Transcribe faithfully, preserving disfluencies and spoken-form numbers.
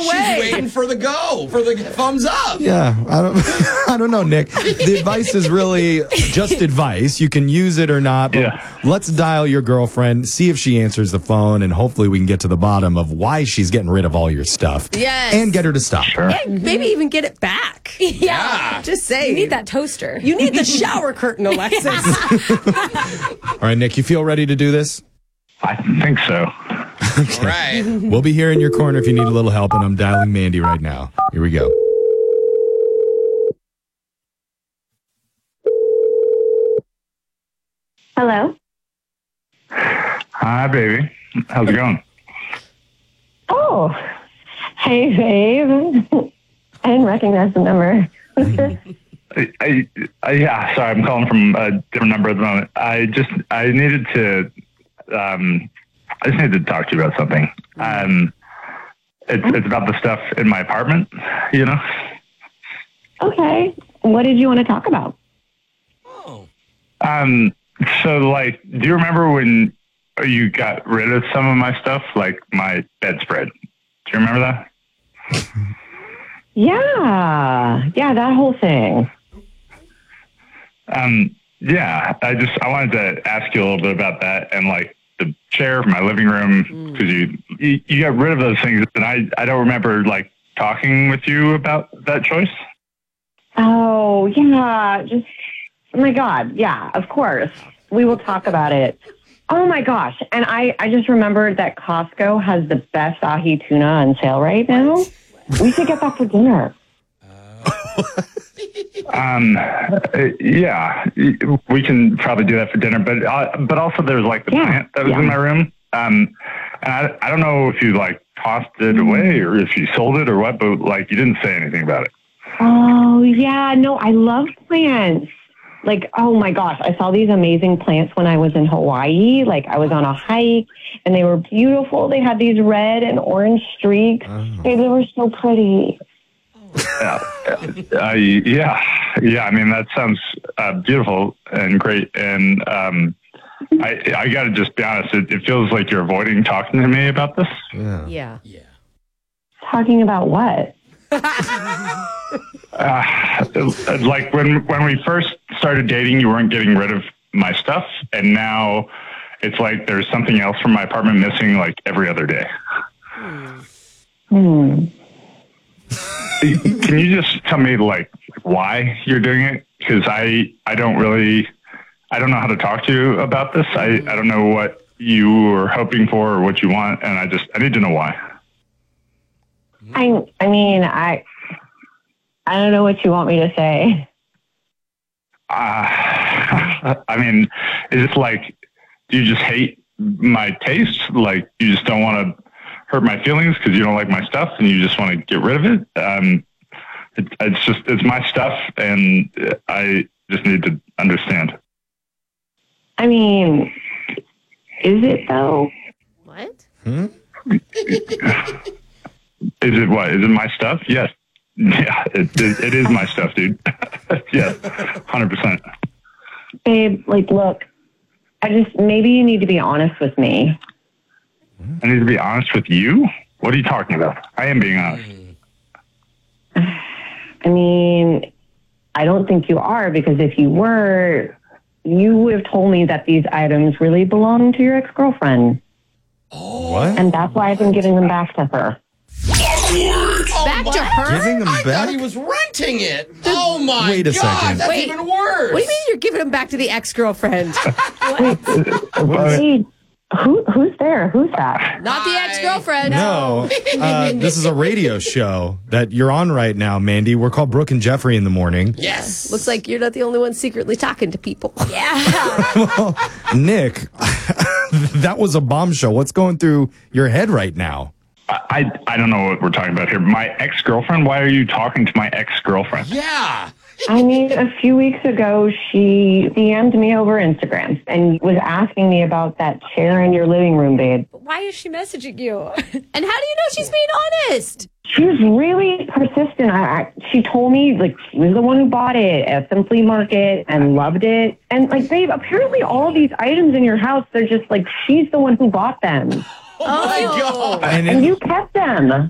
way. She's waiting for the go, for the thumbs up. Yeah, I don't, I don't know, Nick. The advice is really just advice. You can use it or not. But Yeah. let's dial your girlfriend, see if she answers the phone, and hopefully we can get to the bottom of why she's getting rid of all your stuff. Yes. And get her to stop. Sure. Yeah, maybe even get it back. Yeah. Just say. You need that toaster. You need the shower curtain, Alexis. All right, Nick, you feel ready to do this? I think so. All right. We'll be here in your corner if you need a little help, and I'm dialing Mandy right now. Here we go. Hello? Hi, baby. How's it going? Oh, hey, babe. I didn't recognize the number. I, I, I, yeah, sorry, I'm calling from a different number at the moment. I just, I needed to, um, I just needed to talk to you about something. Um, it's, it's about the stuff in my apartment, you know? Okay. What did you want to talk about? Oh. Um, so like, do you remember when you got rid of some of my stuff, like my bedspread? Do you remember that? Yeah. Yeah, that whole thing. Um, yeah, I just, I wanted to ask you a little bit about that and like the chair for my living room, because you, you, you got rid of those things and I, I don't remember like talking with you about that choice. Oh, yeah. Just, oh my God. Yeah, of course. We will talk about it. Oh my gosh. And I, I just remembered that Costco has the best ahi tuna on sale right now. We should get that for dinner. Um, uh, yeah, we can probably do that for dinner, but, uh, but also there's like the Yeah, plant that was yeah. in my room. Um, and I, I don't know if you like tossed it away or if you sold it or what, but like you didn't say anything about it. Oh, yeah. No, I love plants. Like, oh my gosh, I saw these amazing plants when I was in Hawaii. Like, I was on a hike and they were beautiful. They had these red and orange streaks. Oh. They, they were so pretty. Uh, uh, yeah, yeah. I mean, that sounds uh, beautiful and great. And um, I, I got to just be honest. It, it feels like you're avoiding talking to me about this. Yeah. Yeah. Yeah. Talking about what? Uh, like when when we first started dating, you weren't getting rid of my stuff, and now it's like there's something else from my apartment missing, like every other day. Hmm. Can you just tell me like why you're doing it? Because I I don't really I don't know how to talk to you about this. I I don't know what you were hoping for or what you want, and I just I need to know why. I I mean, I I don't know what you want me to say. Uh, I mean, is it like, do you just hate my taste? Like, you just don't want to hurt my feelings because you don't like my stuff and you just want to get rid of it? Um, it it's just, it's my stuff and I just need to understand. I mean, is it though? What? Hmm? Is it what? Is it my stuff? Yes. Yeah, it, it, it is my stuff, dude. Yes, one hundred percent. Babe, like, look, I just, maybe you need to be honest with me. I need to be honest with you? What are you talking about? I am being honest. I mean, I don't think you are, because if you were, you would have told me that these items really belong to your ex-girlfriend. What? And that's why I've been giving them back to her. Oh Back my- to her? Giving them I back? thought he was renting it. Oh my Wait a God, second. that's Wait. even worse. What do you mean you're giving him back to the ex-girlfriend? Hey, who, who's there? Who's that? Not the ex-girlfriend. No, uh, this is a radio show that you're on right now, Mandy. We're called Brooke and Jeffrey in the morning. Yes. Looks like you're not the only one secretly talking to people. Yeah. Well, Nick, that was a bombshell. What's going through your head right now? I, I don't know what we're talking about here. My ex-girlfriend? Why are you talking to my ex-girlfriend? Yeah. I mean, a few weeks ago, she D M'd me over Instagram and was asking me about that chair in your living room, babe. Why is she messaging you? And how do you know she's being honest? She was really persistent. I, I, she told me, like, she was the one who bought it at some flea market and loved it. And, like, babe, apparently all these items in your house, they're just, like, she's the one who bought them. Oh, my God. And, And it, you kept them.